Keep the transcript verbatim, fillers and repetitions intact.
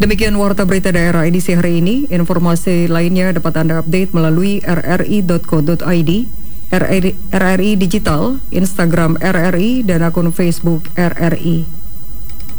Demikian Warta Berita Daerah edisi hari ini. Informasi lainnya dapat Anda update melalui r r i dot co dot i d, R R I Digital, Instagram R R I, dan akun Facebook R R I.